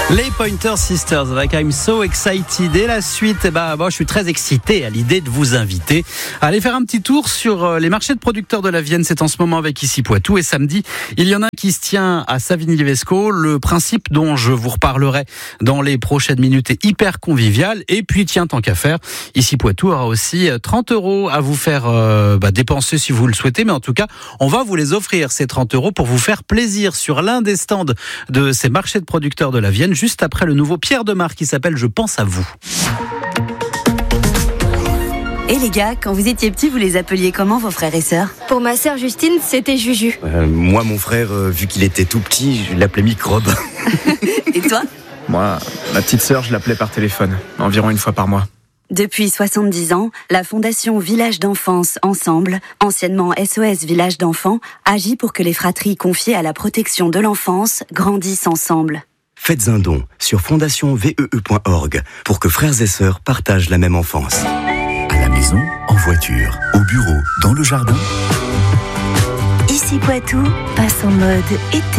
Les Pointer Sisters avec I'm So Excited. Et la suite, je suis très excité à l'idée de vous inviter à aller faire un petit tour sur les marchés de producteurs de la Vienne. C'est en ce moment avec Ici Poitou. Et samedi, il y en a un qui se tient à Savigny-Levesco. Le principe dont je vous reparlerai dans les prochaines minutes est hyper convivial. Et puis, tiens, tant qu'à faire, Ici Poitou aura aussi 30 € à vous faire dépenser si vous le souhaitez. Mais en tout cas, on va vous les offrir, ces 30 € pour vous faire plaisir sur l'un des stands de ces marchés de producteurs de la Vienne, juste après le nouveau Pierre Demar qui s'appelle Je pense à vous. Et les gars, quand vous étiez petits, vous les appeliez comment vos frères et sœurs ? Pour ma sœur Justine, c'était Juju. Moi, mon frère, vu qu'il était tout petit, je l'appelais Microbe. Et toi ? Moi, ma petite sœur, je l'appelais par téléphone, environ une fois par mois. Depuis 70 ans, la Fondation Village d'Enfance Ensemble, anciennement SOS Village d'Enfants, agit pour que les fratries confiées à la protection de l'enfance grandissent ensemble. Faites un don sur fondationvee.org pour que frères et sœurs partagent la même enfance. À la maison, en voiture, au bureau, dans le jardin. Ici Poitou passe en mode été.